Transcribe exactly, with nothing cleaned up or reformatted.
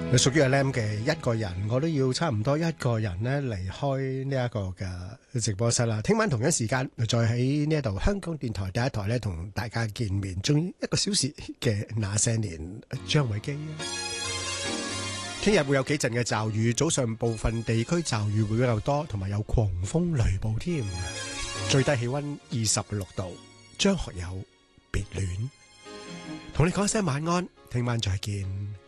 屬於阿 Lam 嘅一個人，我都要差唔多一個人咧離開呢一個嘅直播室啦。聽晚同一時間再喺呢一度香港電台第一台咧同大家見面，仲一個小時嘅那些年，張偉基。聽日會有幾陣嘅驟雨，早上部分地區驟雨會比較多，同埋有狂風雷暴添。最低氣溫二十六度。張學友別戀，同你講聲晚安，聽晚再見。